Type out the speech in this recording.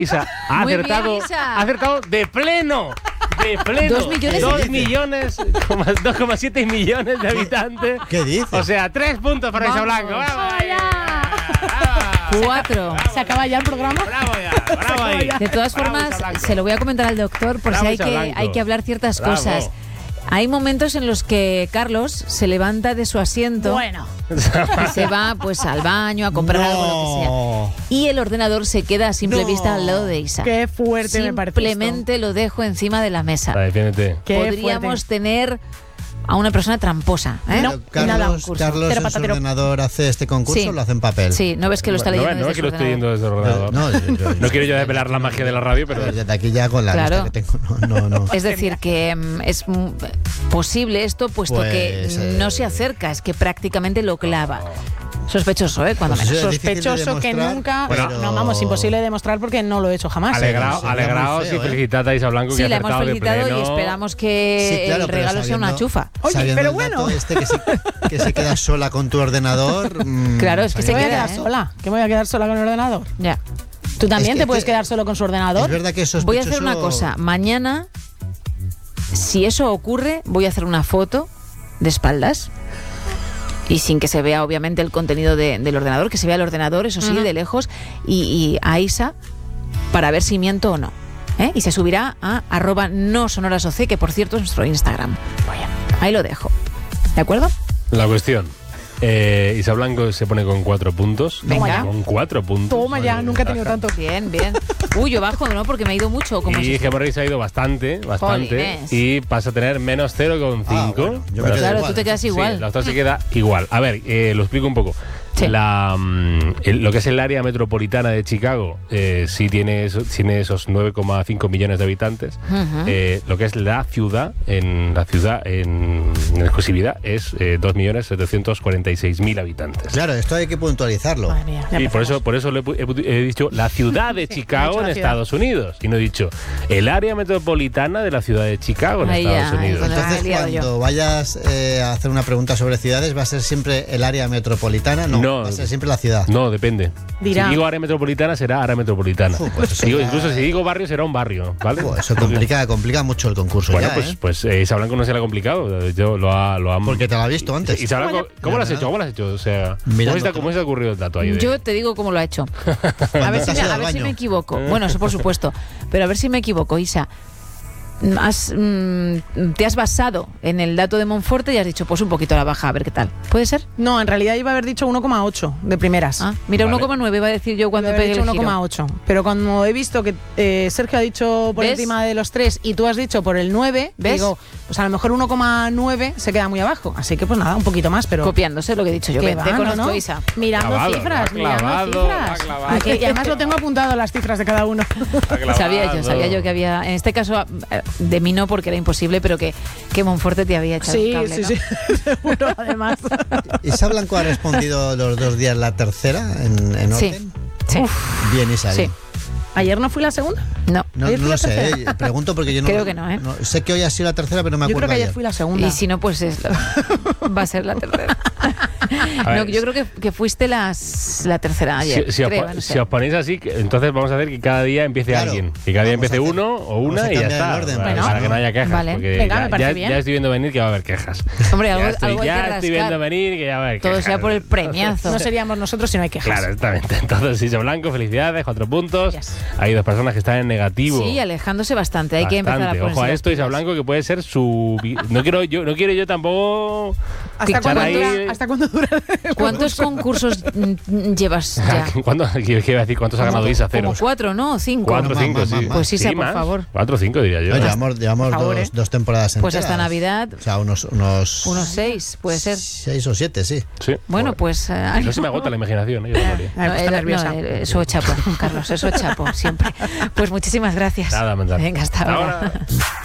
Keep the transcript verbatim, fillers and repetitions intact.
Isa ha Muy acertado, bien, Isa. ha acertado de pleno. De pleno. Dos millones. Dos millones, dos coma siete millones de habitantes. ¿Qué dices? O sea, tres puntos para Isa Vamos. Blanco. ¡Bravo! Bravo. Cuatro. ¿Se acaba ya el programa? ¡Bravo ya! ¡Bravo ahí! De todas Bravo, formas, Isa Blanco. se lo voy a comentar al doctor por Bravo, si hay Isa que, Blanco. hay que hablar ciertas Bravo. cosas. Hay momentos en los que Carlos se levanta de su asiento Bueno. y se va pues al baño a comprar No. algo, lo que sea. Y el ordenador se queda a simple No. vista al lado de Isa. Qué fuerte me parece. Simplemente lo dejo encima de la mesa. Va, defiéndete. Qué Podríamos fuerte. tener a una persona tramposa. ¿eh? No. Pero nada, Carlos, concurso. Carlos Cero en su patatero. ordenador hace este concurso Sí. o lo hace en papel. Sí, no ves que lo está No, leyendo. no, no desde es que lo su estoy yendo desde el ordenador. No, yo- yo- No quiero yo desvelar la magia de la radio, pero... A ver, desde aquí ya con la Claro. lista que tengo. No, no, no. Es decir, que mm, es mm, posible esto, puesto Pues, que eh, no se acerca, es que prácticamente lo clava. Sospechoso, ¿eh? Cuando Pues menos. eso es difícil de Sospechoso que demostrar, nunca. pero- No, vamos, imposible de demostrar porque no lo he hecho jamás. Alegrao, sería muy alegraos feo, y ¿eh? felicitad a Isa Blanco, Sí, que ha la hemos acertado de felicitado y pleno. esperamos que Sí, claro, el pero regalo sea una sabiendo- chufa. Oye, sabiendo pero el dato bueno. este que se, que se queda sola con tu ordenador. mm, Claro, es que ¿Qué se me voy a queda, quedar ¿eh? sola? ¿Qué me voy a quedar sola con el ordenador? Ya. ¿Tú también Es te que- puedes que- quedar solo con su ordenador? Es verdad que eso es Voy a hacer una cosa. Mañana, si eso ocurre, voy a hacer una foto de espaldas. Y sin que se vea, obviamente, el contenido de- del ordenador, que se vea el ordenador, eso sí, Ujú. de lejos, y, y a Isa, para ver si miento o no. ¿eh? Y se subirá a arroba no sonorasoc, que por cierto es nuestro Instagram. Vaya, ahí lo dejo. ¿De acuerdo? La cuestión. Eh, Isa Blanco se pone con cuatro puntos. Venga. ya. Con cuatro puntos. Toma ya, Madre nunca he mía. tenido tanto. Bien, bien. Uy, yo bajo, ¿no? Porque me ha ido mucho. Como Y si- Gemma Reyes ha ido bastante, bastante. Jolines. Y pasa a tener menos cero coma cinco. Ah, bueno, yo me quedo Claro, igual. tú te quedas Sí, igual. la otra se queda igual. A ver, eh, lo explico un poco. Sí. La, mm, el- lo que es el área metropolitana de Chicago eh, sí tiene, eso- tiene esos nueve coma cinco millones de habitantes. Ujú. Eh, lo que es la ciudad, en la ciudad en, en exclusividad, es eh, dos millones setecientos cuarenta y seis mil habitantes. Claro, esto hay que puntualizarlo. Madre mía, ya Y por empezamos. eso, por eso le he, pu- he pu- he dicho la ciudad de Sí, Chicago he dicho en la ciudad. Estados Unidos. Y no he dicho el área metropolitana de la ciudad de Chicago en Ahí Estados ya, ahí Unidos. con la- Entonces, he liado cuando vayas eh, a hacer una pregunta sobre ciudades, ¿va a ser siempre el área metropolitana? No, No. va a ser siempre la ciudad. No, depende. Dirá. Si digo área metropolitana, será área metropolitana. Uf, pues eso Digo, ya- incluso si digo barrio, será un barrio, ¿vale? Buah, eso complica, complica mucho el concurso Bueno, ya, pues, ¿eh? pues eh, Isa Blanco no se le ha complicado. Yo lo ha, lo ha- Porque te lo ha visto antes. Isa Blanco, Bueno. ¿cómo lo has Mira, hecho? ¿Cómo lo has hecho? O sea, Mirando ¿cómo se, te, todo. ¿cómo se te ha ocurrido el dato ahí? de- Yo te digo cómo lo ha hecho. A ver, Cuando si te me, has ido a al ver si baño. me equivoco. Bueno, eso por supuesto. Pero a ver si me equivoco, Isa. Has, mm, te has basado en el dato de Monforte y has dicho, pues un poquito a la baja, a ver qué tal. ¿Puede ser? No, en realidad iba a haber dicho uno coma ocho de primeras. Ah, mira, Vale. uno coma nueve iba a decir yo cuando Iba a haber pegué dicho el uno giro. coma ocho. Pero cuando he visto que eh, Sergio ha dicho por ¿Ves? encima de los tres y tú has dicho por el nueve, ¿Ves? digo, pues a lo mejor uno coma nueve se queda muy abajo. Así que pues nada, un poquito más, pero... Copiándose lo que he dicho yo. que Ven, va, te ¿no, conozco, no? Isa. Mirando Clavado, cifras, lo ha clavado, mirando lo ha cifras. clavado. Aquí- y además lo tengo apuntado, las cifras de cada uno. Sabía yo, sabía yo que había... En este caso, eh, de mí no, porque era imposible, pero que, que Monforte te había echado Sí, un cable, sí, ¿no? sí, seguro, además. ¿Isa Blanco ha respondido los dos días la tercera en, en Sí, orden? sí. Bien, Isa. Sí. bien. ¿Ayer no fui la segunda? No. No, ¿Ayer no fui lo la sé, tercera? eh, pregunto porque yo no... Creo que no, ¿eh? Sé que hoy ha sido la tercera, pero no me Yo acuerdo creo que ayer ayer. fui la segunda. Y si no, pues es la- va a ser la tercera. A No, ver, yo creo que, que fuiste las, la tercera ayer. Si, si os, creo, po- no sé. si os ponéis así, que- entonces vamos a hacer que cada día empiece Claro. alguien. Que cada día Vamos a empiece hacer- uno o vamos una a y ya cambiar está. el orden, para, Bueno. para que no haya quejas. Vale. Porque Venga, ya, me parece ya- bien. ya estoy viendo venir que va a haber quejas. Hombre, ya algo, estoy, algo hay ya que estoy viendo rascar. venir que ya va a haber Todo quejas. sea por el premiazo. No seríamos nosotros si no hay quejas. Claro, exactamente. Entonces, Isa Blanco, felicidades, cuatro puntos. Yes. Hay dos personas que están en negativo. Sí, alejándose bastante. Hay que empezar a Bastante. ponerse Ojo a las esto, Isa pilas. Blanco, que puede ser su... vi- No quiero yo, no quiero yo tampoco... ¿Hasta Echar cuándo, ahí- dura, ¿Hasta cuándo dura? el ¿Cuántos concurso? concursos mm, llevas ya? ¿Cuándo, qué iba a decir? ¿Cuántos ha ganado Isa? Cero. Como cuatro, ¿no? Cinco. Cuatro, Más, cinco, más, sí. más, más. Pues Isa, Sí, por más. favor. Cuatro, cinco, diría yo. No, llevamos llevamos Por favor, dos, ¿eh? dos temporadas enteras. Pues hasta Navidad, O sea, unos... Unos, unos seis, puede ser. Seis o siete, sí. Sí. Bueno, pues... eh, Eso se me agota la imaginación. ¿eh? Yo no podría. Ay, pues está no, nerviosa. eh, eso chapo, Carlos, eso chapo, siempre. Pues muchísimas gracias. Nada, mandar. Venga, hasta Hasta ahora. ahora.